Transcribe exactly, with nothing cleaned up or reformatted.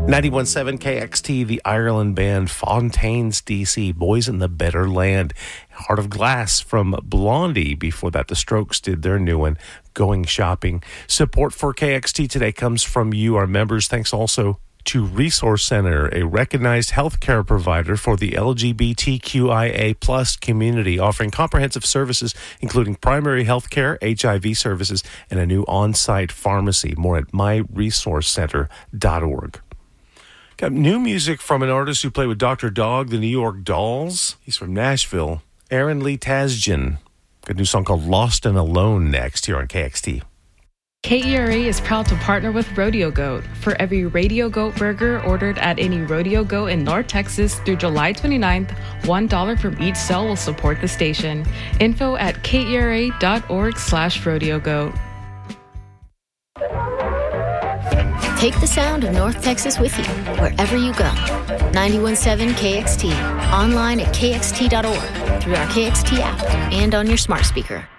ninety-one point seven K X T, the Ireland band Fontaines D C, Boys in the Better Land. Heart of Glass from Blondie. Before that, the Strokes did their new one, Going Shopping. Support for K X T today comes from you, our members. Thanks also to Resource Center, a recognized healthcare provider for the L G B T Q I A plus community, offering comprehensive services including primary health care, H I V services, and a new on-site pharmacy. More at my resource center dot org. Got new music from an artist who played with Doctor Dog, the New York Dolls. He's from Nashville. Aaron Lee Tasjan. Got a new song called Lost and Alone next here on K X T. K E R A is proud to partner with Rodeo Goat. For every Radio Goat burger ordered at any Rodeo Goat in North Texas through July twenty-ninth, one dollar from each sale will support the station. Info at kera.org slash Rodeo Goat. Take the sound of North Texas with you wherever you go. ninety-one point seven K X T. Online at K X T dot org, through our K X T app, and on your smart speaker.